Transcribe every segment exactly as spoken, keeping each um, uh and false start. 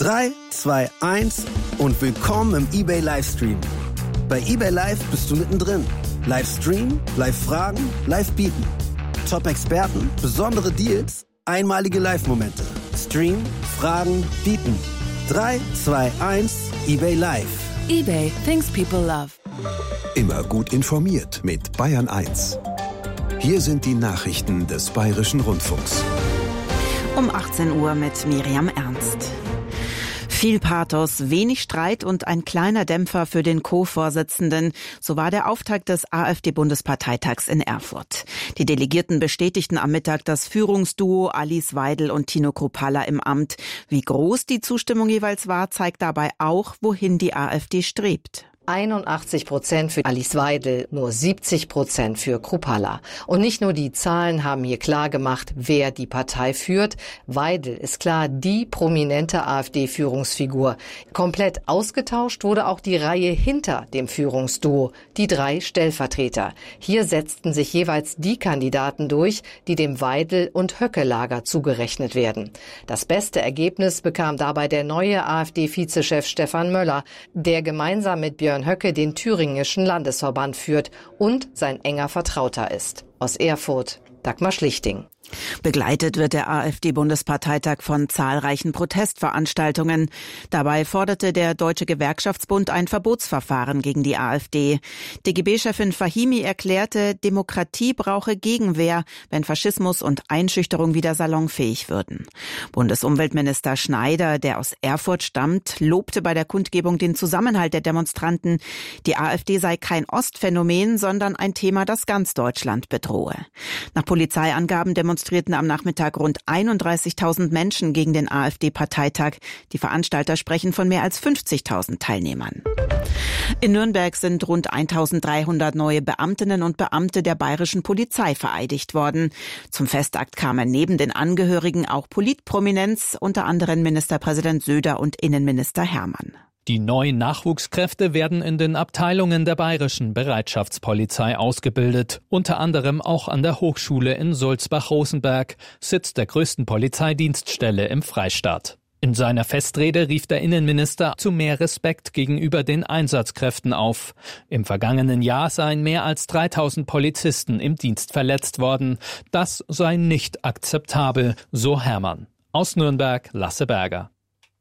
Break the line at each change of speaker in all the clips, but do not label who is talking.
drei, zwei, eins und willkommen im eBay Livestream. Bei eBay Live bist du mittendrin. Livestream, Live-Fragen, Live-Bieten. Top-Experten, besondere Deals, einmalige Live-Momente. Stream, Fragen, Bieten. drei, zwei, eins, eBay Live.
eBay, things people love.
Immer gut informiert mit Bayern eins. Hier sind die Nachrichten des Bayerischen Rundfunks.
Um achtzehn Uhr mit Miriam Ernst. Viel Pathos, wenig Streit und ein kleiner Dämpfer für den Co-Vorsitzenden. So war der Auftakt des AfD-Bundesparteitags in Erfurt. Die Delegierten bestätigten am Mittag das Führungsduo Alice Weidel und Tino Kruppalla im Amt. Wie groß die Zustimmung jeweils war, zeigt dabei auch, wohin die AfD strebt.
einundachtzig Prozent für Alice Weidel, nur siebzig Prozent für Kruppalla. Und nicht nur die Zahlen haben hier klar gemacht, wer die Partei führt. Weidel ist klar die prominente AfD-Führungsfigur. Komplett ausgetauscht wurde auch die Reihe hinter dem Führungsduo, die drei Stellvertreter. Hier setzten sich jeweils die Kandidaten durch, die dem Weidel- und Höcke-Lager zugerechnet werden. Das beste Ergebnis bekam dabei der neue AfD-Vizechef Stefan Möller, der gemeinsam mit Björn Höcke den thüringischen Landesverband führt und sein enger Vertrauter ist. Aus Erfurt, Dagmar Schlichting.
Begleitet wird der AfD-Bundesparteitag von zahlreichen Protestveranstaltungen. Dabei forderte der Deutsche Gewerkschaftsbund ein Verbotsverfahren gegen die AfD. D G B-Chefin Fahimi erklärte, Demokratie brauche Gegenwehr, wenn Faschismus und Einschüchterung wieder salonfähig würden. Bundesumweltminister Schneider, der aus Erfurt stammt, lobte bei der Kundgebung den Zusammenhalt der Demonstranten. Die AfD sei kein Ostphänomen, sondern ein Thema, das ganz Deutschland bedrohe. Nach Polizeiangaben demonstrierten am Nachmittag rund einunddreißigtausend Menschen gegen den AfD-Parteitag. Die Veranstalter sprechen von mehr als fünfzigtausend Teilnehmern. In Nürnberg sind rund eintausenddreihundert neue Beamtinnen und Beamte der bayerischen Polizei vereidigt worden. Zum Festakt kamen neben den Angehörigen auch Politprominenz, unter anderem Ministerpräsident Söder und Innenminister Hermann.
Die neuen Nachwuchskräfte werden in den Abteilungen der bayerischen Bereitschaftspolizei ausgebildet. Unter anderem auch an der Hochschule in Sulzbach-Rosenberg, Sitz der größten Polizeidienststelle im Freistaat. In seiner Festrede rief der Innenminister zu mehr Respekt gegenüber den Einsatzkräften auf. Im vergangenen Jahr seien mehr als dreitausend Polizisten im Dienst verletzt worden. Das sei nicht akzeptabel, so Hermann. Aus Nürnberg, Lasse Berger.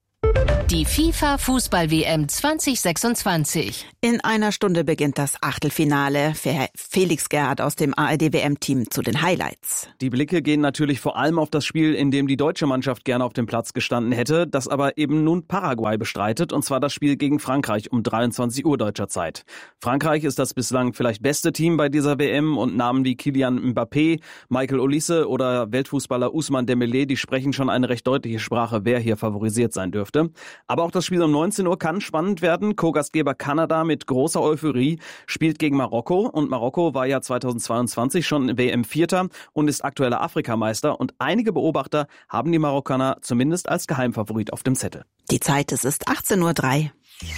Die FIFA-Fußball-W M zwanzig sechsundzwanzig.
In einer Stunde beginnt das Achtelfinale. Felix Gerhardt aus dem A R D-W M-Team zu den Highlights.
Die Blicke gehen natürlich vor allem auf das Spiel, in dem die deutsche Mannschaft gerne auf dem Platz gestanden hätte, das aber eben nun Paraguay bestreitet, und zwar das Spiel gegen Frankreich um dreiundzwanzig Uhr deutscher Zeit. Frankreich ist das bislang vielleicht beste Team bei dieser W M und Namen wie Kylian Mbappé, Michael Olise oder Weltfußballer Ousmane Dembélé, die sprechen schon eine recht deutliche Sprache, wer hier favorisiert sein dürfte. Aber auch das Spiel um neunzehn Uhr kann spannend werden. Co-Gastgeber Kanada mit großer Euphorie spielt gegen Marokko. Und Marokko war ja zweitausendzweiundzwanzig schon W M-Vierter und ist aktueller Afrikameister. Und einige Beobachter haben die Marokkaner zumindest als Geheimfavorit auf dem Zettel.
Die Zeit, es ist achtzehn Uhr drei.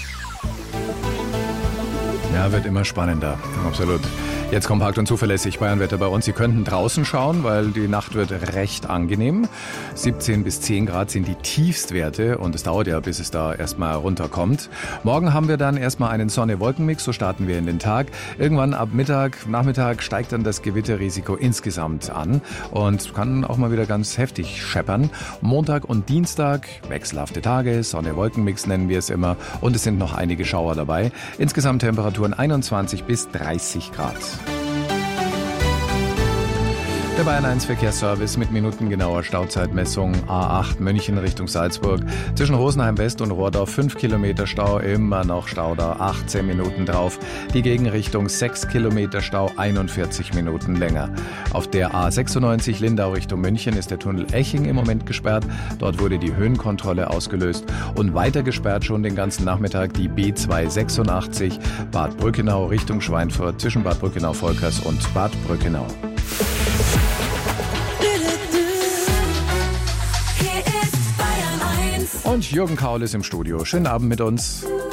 Ja, wird immer spannender. Absolut. Jetzt kompakt und zuverlässig Bayernwetter bei uns. Sie könnten draußen schauen, weil die Nacht wird recht angenehm. siebzehn bis zehn Grad sind die Tiefstwerte und es dauert ja, bis es da erstmal runterkommt. Morgen haben wir dann erstmal einen Sonne-Wolken-Mix, so starten wir in den Tag. Irgendwann ab Mittag, Nachmittag steigt dann das Gewitterrisiko insgesamt an und kann auch mal wieder ganz heftig scheppern. Montag und Dienstag, wechselhafte Tage, Sonne-Wolken-Mix nennen wir es immer, und es sind noch einige Schauer dabei. Insgesamt Temperaturen einundzwanzig bis dreißig Grad. Der Bayern eins Verkehrsservice mit minutengenauer Stauzeitmessung A acht München Richtung Salzburg. Zwischen Rosenheim West und Rohrdorf fünf Kilometer Stau, immer noch Stau da, achtzehn Minuten drauf. Die Gegenrichtung sechs Kilometer Stau, einundvierzig Minuten länger. Auf der A sechsundneunzig Lindau Richtung München ist der Tunnel Eching im Moment gesperrt. Dort wurde die Höhenkontrolle ausgelöst. Und weiter gesperrt schon den ganzen Nachmittag die B zweihundertsechsundachtzig Bad Brückenau Richtung Schweinfurt zwischen Bad Brückenau-Volkers und Bad Brückenau. Und Jürgen Kaul ist im Studio. Schönen Abend mit uns.